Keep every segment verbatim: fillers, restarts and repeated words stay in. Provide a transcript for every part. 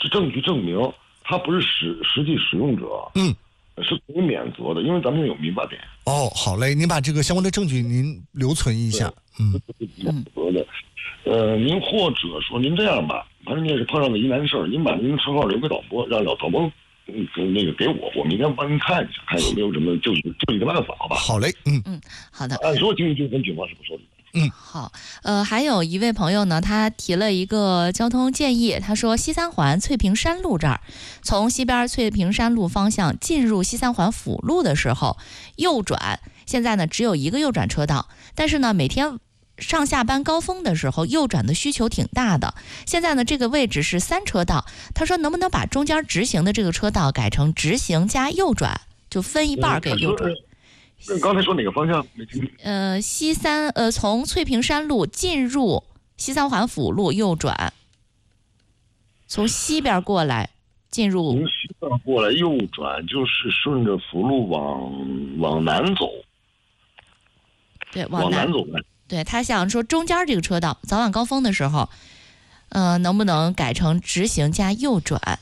证据证明他不是实实际使用者， 嗯， 是可以免责的，因为咱们有民法典。 哦，好嘞，您把这个相关的证据您留存一下。嗯， 免责的。呃，您或者说您这样吧，反正你也是碰上个疑难事儿，您把您的车号留给导播，让导播嗯那个给我，我明天帮您看一下，看有没有什么救济救济的办法，好吧？ 好嘞，嗯嗯，好的。 按说经济纠纷警方是不受理的。 嗯， 好，呃，还有一位朋友呢，他提了一个交通建议，他说西三环翠屏山路这儿，从西边翠屏山路方向进入西三环辅路的时候，右转，现在呢只有一个右转车道，但是呢每天上下班高峰的时候，右转的需求挺大的。现在呢这个位置是三车道，他说能不能把中间直行的这个车道改成直行加右转，就分一半给右转。 那刚才说哪个方向没听清？ 呃，西三呃，从翠屏山路进入西三环辅路右转，从西边过来进入。 从西边过来右转，就是顺着辅路往往南走。 对，往南往南走。 对，他想说中间这个车道，早晚高峰的时候，呃，能不能改成直行加右转？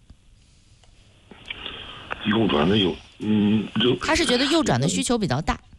右转的有。嗯，就他是觉得右转的需求比较大。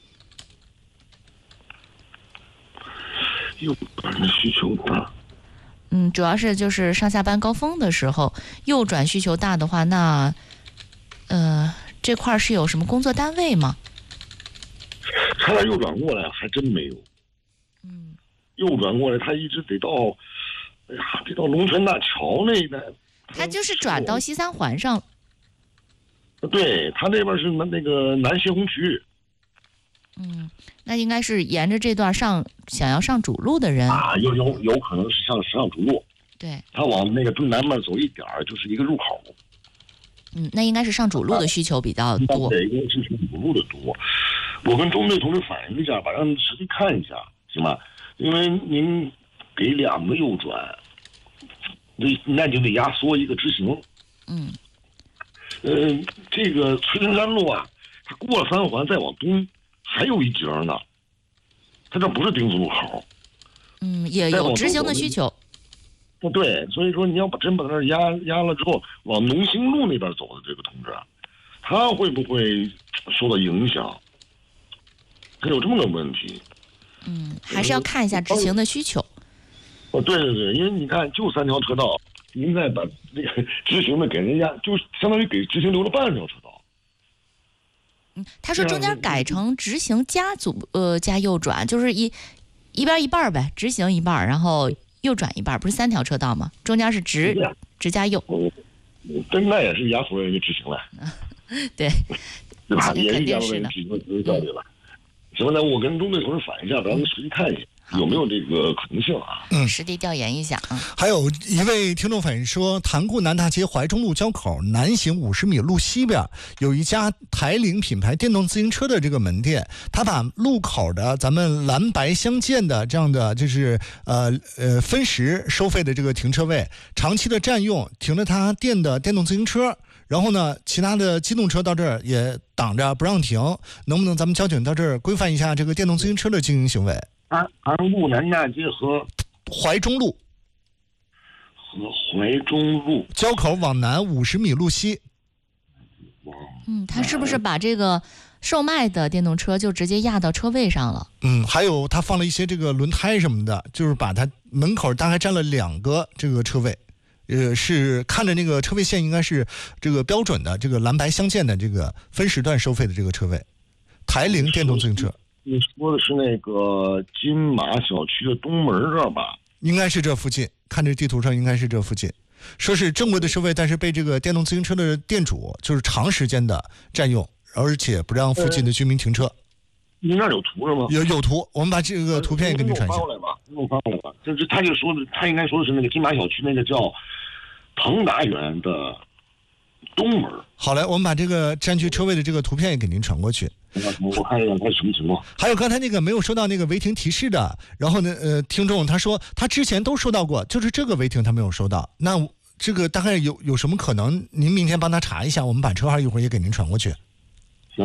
右转的需求大。 嗯，主要是就是上下班高峰的时候，右转需求大的话，那呃这块是有什么工作单位吗？ 他那右转过来还真没有。 嗯， 右转过来，他一直得到，哎呀，得到龙泉大桥那一带。 他就是转到西三环上。 对，他那边是那个南协洪区。 嗯，那应该是沿着这段上想要上主路的人啊，有有有可能是上上主路。 对， 他往那个东南面走一点儿，就是一个入口。 嗯，那应该是上主路的需求比较多。 对，因为是上主路的多。我跟中队同志反映一下，把让实际看一下，行吧？因为您给两个右转，那那就得压缩一个直行。 嗯。 呃，这个翠屏山路啊，它过了三环再往东还有一截呢，它这不是丁字路口。 嗯，也有直行的需求。 不对，所以说你要把真把那压压了之后，往农兴路那边走的这个同志，他会不会受到影响？他有这么个问题。 嗯，还是要看一下直行的需求。 哦，对对对，因为你看，就三条车道。您再把那个直行的给人家，就相当于给直行留了半条车道。 嗯，他说中间改成直行加左呃加右转，就是一一边一半呗，直行一半，然后右转一半，不是三条车道吗？中间是直直加右。 真那也是压缩人家直行了。 对， 对吧？也肯是压定是的。 缩人家直行的效率了。行吧，那我跟中队同志反映一下，咱们实际看一下。有没有这个可能性啊？ 嗯，实地调研一下啊。 还有一位听众反映说，塘沽南大街怀中路交口南行五十米路西边有一家台铃品牌电动自行车的这个门店，他把路口的咱们蓝白相间的这样的就是呃呃分时收费的这个停车位，长期的占用，停着他店的电动自行车。然后呢，其他的机动车到这儿也挡着不让停，能不能咱们交警到这儿规范一下这个电动自行车的经营行为？ 塘塘沽南大街和怀中路和怀中路交口往南五十米路西。 嗯，他是不是把这个售卖的电动车就直接压到车位上了？ 嗯，还有他放了一些这个轮胎什么的，就是把他门口大概占了两个这个车位。呃，是看着那个车位线应该是这个标准的这个蓝白相间的这个分时段收费的这个车位，台铃电动自行车。 你说的是那个金马小区的东门这儿吧？ 应该是这附近，看这地图上应该是这附近。说是正规的车位，但是被这个电动自行车的店主就是长时间的占用，而且不让附近的居民停车。 您那儿有图是吗？ 有有图，我们把这个图片也给你传一下。 发过来吧，给我发过来吧。就是他就说的，他应该说的是那个金马小区那个叫腾达园的东门。 好嘞，我们把这个占据车位的这个图片也给您传过去。 我看一下他什么情况。 还有刚才那个没有收到那个违停提示的，然后呢，呃，听众他说他之前都收到过，就是这个违停他没有收到。那这个大概有有什么可能？您明天帮他查一下，我们把车号一会儿也给您传过去。 行。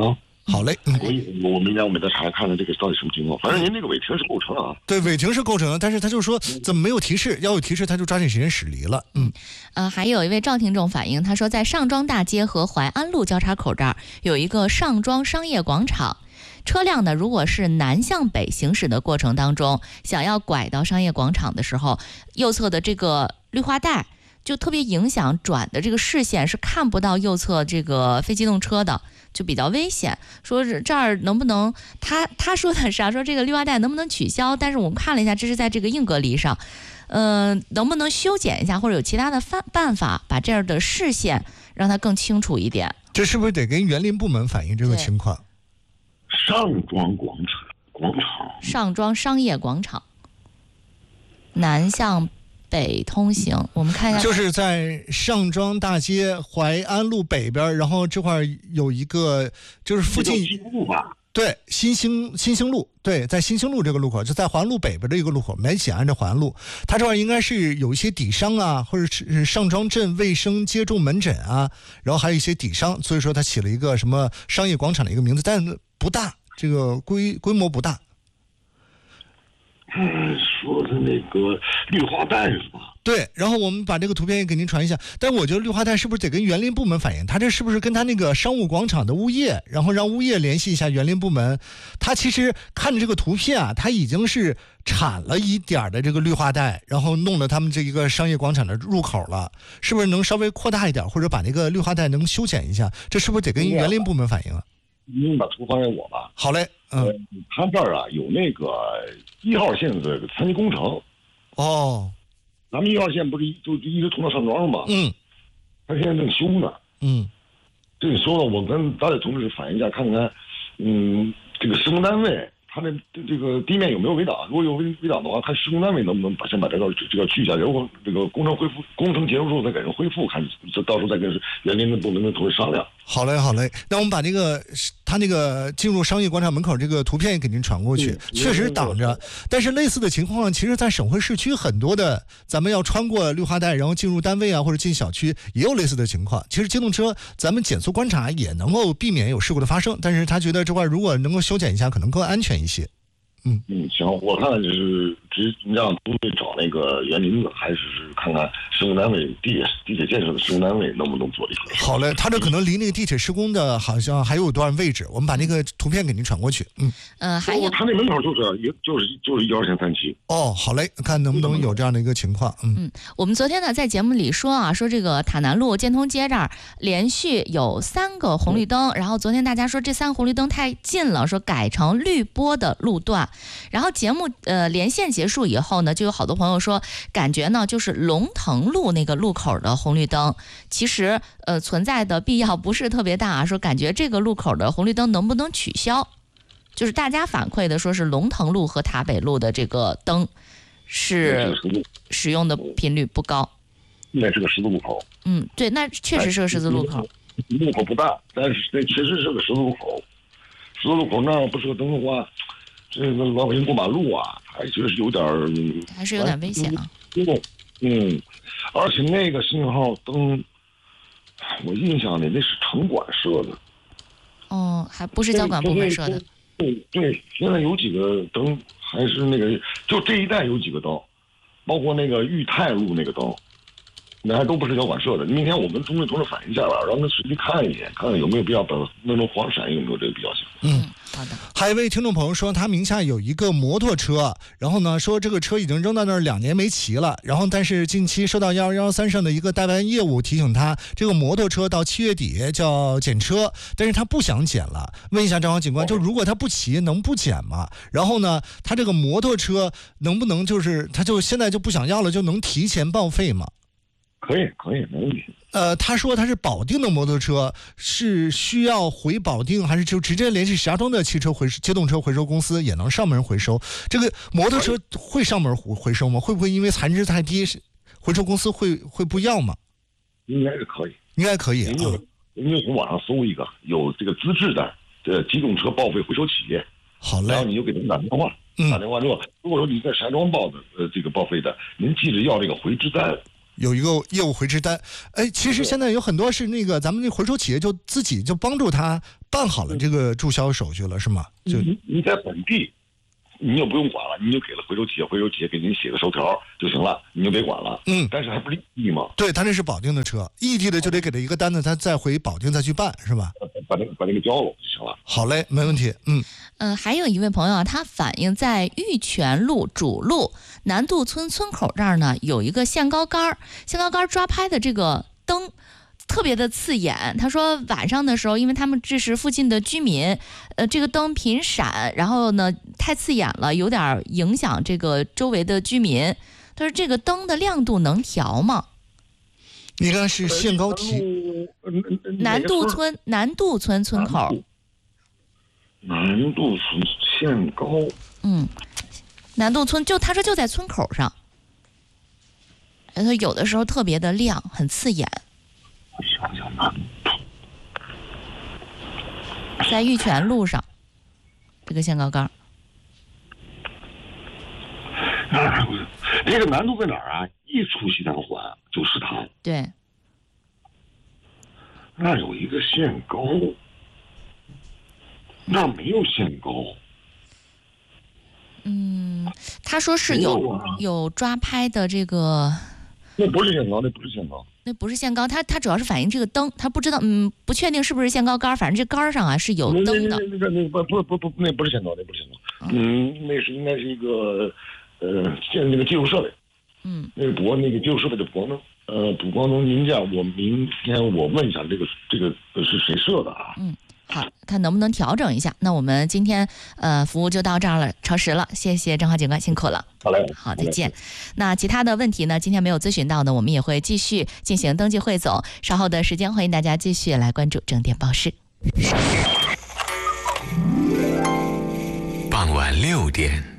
好嘞，嗯， 我我明天我们再查看看这个到底什么情况。反正您这个违停是构成啊， 对，违停是构成的，但是他就说怎么没有提示？要有提示他就抓紧时间驶离了。嗯， 呃，还有一位赵听众反映，他说在上庄大街和淮安路交叉口这儿有一个上庄商业广场。车辆呢，如果是南向北行驶的过程当中，想要拐到商业广场的时候，右侧的这个绿化带就特别影响转的这个视线，是看不到右侧这个非机动车的，就比较危险。说这儿能不能，他他说的是啊，说这个绿化带能不能取消？但是我们看了一下，这是在这个硬隔离上，嗯、呃，能不能修剪一下，或者有其他的办办法，把这样的视线让它更清楚一点？ 这是不是得跟园林部门反映这个情况？ 上庄广场，广场， 上庄商业广场，南向北通行。我们看一下， 就是在上庄大街淮安路北边，然后这块有一个，就是附近对新兴新兴路，对，在新兴路这个路口，就在淮安路北边的一个路口，没写按照淮安路，它这块应该是有一些底商啊，或者是上庄镇卫生接种门诊啊，然后还有一些底商，所以说它起了一个什么商业广场的一个名字，但不大，这个规规模不大。 嗯，说的那个绿化带是吧？ 对，然后我们把这个图片也给您传一下。但我觉得绿化带是不是得跟园林部门反映？他这是不是跟他那个商务广场的物业，然后让物业联系一下园林部门？他其实看着这个图片啊，他已经是铲了一点的这个绿化带，然后弄了他们这一个商业广场的入口了，是不是能稍微扩大一点，或者把那个绿化带能修剪一下？这是不是得跟园林部门反映啊？ 您把图发给我吧。 好嘞，嗯， 呃、他这儿啊有那个一号线的残疾工程。 哦， 咱们一号线不是就一直通到上庄吗？ 嗯， 他现在正修呢。 嗯， 正修呢，我跟导演同志反映一下，看看，嗯，这个施工单位他的这个地面有没有围挡？如果有围围挡的话，看施工单位能不能把先把这个这个去一下，然后这个工程恢复，工程结束之后再给人恢复，看到时候再跟园林的部门的同志商量。 好嘞，好嘞，那我们把这个他那个进入商业广场门口这个图片也给您传过去，嗯、确实挡着。但是类似的情况，其实在省会市区很多的，咱们要穿过绿化带，然后进入单位啊或者进小区，也有类似的情况。其实机动车咱们减速观察也能够避免有事故的发生，但是他觉得这块如果能够修剪一下，可能更安全一些。嗯嗯，行，我看就是直让部队找那个园林的，还是看看施工单位地铁地铁建设的施工单位能不能做这个。 好嘞，他这可能离那个地铁施工的好像还有一段位置，我们把那个图片给您传过去。嗯嗯、呃，还有他那门口就是一就是就是一二线三期。 哦，好嘞，看能不能有这样的一个情况。嗯嗯，我们昨天呢在节目里说啊，说这个塔南路建通街这儿连续有三个红绿灯，然后昨天大家说这三个红绿灯太近了，说改成绿波的路段。然后节目呃连线结束以后呢，就有好多朋友说，感觉呢就是龙腾路那个路口的红绿灯，其实呃存在的必要不是特别大，说感觉这个路口的红绿灯能不能取消？就是大家反馈的说是龙腾路和塔北路的这个灯是使用的频率不高。 那是个十字路口。 嗯，对，那确实是个十字路口。 路口不大，但是那确实是个十字路口。十字路口那儿不是个灯的话，这个老百姓过马路啊，还就是有点儿， 还是有点危险啊。 嗯，而且那个信号灯，我印象里那是城管设的。 哦，还不是交管部门设的。 对对，现在有几个灯还是那个，就这一带有几个灯，包括那个裕泰路那个灯，那还都不是交管设的。明天我们中队同志反映下来，让他实际看一眼，看看有没有必要把那种黄闪有没有这个必要性。 嗯。 好的， 还有一位听众朋友说，他名下有一个摩托车，然后呢说这个车已经扔到那儿两年没骑了，然后但是近期收到幺幺三上的一个代办业务提醒他，这个摩托车到七月底叫检车，但是他不想检了。问一下张王警官，就如果他不骑能不检吗？然后呢，他这个摩托车能不能就是他就现在就不想要了，就能提前报废吗？ 可以，可以，没问题。 呃，他说他是保定的摩托车，是需要回保定，还是就直接联系石家庄的汽车回机动车回收公司也能上门回收？这个摩托车会上门回收吗？会不会因为残值太低，回收公司会会不要吗？ 应该是可以， 应该可以。 您就您就从网上搜一个有这个资质的这机动车报废回收企业， 好嘞， 然后你就给他们打电话， 嗯、 打电话之后，如果说你在石家庄报的呃这个报废的，您记着要这个回执单。 有一个业务回执单。哎，其实现在有很多是那个咱们那回收企业就自己就帮助他办好了这个注销手续了，是吗？就你你在本地。你就不用管了，你就给了回收企业，回收企业给您写个收条就行了，你就别管了。 嗯， 但是还不是异地吗？ 对，他那是保定的车，异地的就得给他一个单子，他再回保定再去办，是吧？ 把那个把那个交了就行了。 好嘞，没问题。嗯， 呃，还有一位朋友啊，他反映在玉泉路主路南渡村村口这儿呢，有一个限高杆，限高杆抓拍的这个灯。特别的刺眼，他说晚上的时候，因为他们这是附近的居民，呃，这个灯频闪，然后呢太刺眼了，有点影响这个周围的居民。他说这个灯的亮度能调吗？ 应该是限高提。 南渡村南渡村村口。 南渡村限高。 嗯，南渡村就他说就在村口上，他说有的时候特别的亮，很刺眼。 想想南渡， 在玉泉路上，这个限高杆。 啊，这个南渡在哪儿啊？一出西三环就是它。 对。 那有一个限高，那没有限高。 嗯，他说是有有,、啊、有抓拍的这个。 那不是限高，那不是限高。 那不是限高，它它主要是反映这个灯，它不知道，嗯，不确定是不是限高杆，反正这杆上啊是有灯的。 那个那个不不不不，那不是限高，那不是限高。嗯，那是应该是一个呃，现那个技术设备。 嗯。 那个补那个技术设备的补光灯，呃，补光灯您这样，我明天我问一下这个这个是谁设的啊？ 嗯。好，看能不能调整一下。那我们今天呃服务就到这儿了，超时了，谢谢郑浩警官，辛苦了。 好嘞， 好，再见。那其他的问题呢，今天没有咨询到的，我们也会继续进行登记汇总。稍后的时间，欢迎大家继续来关注正点报时。 傍晚六点。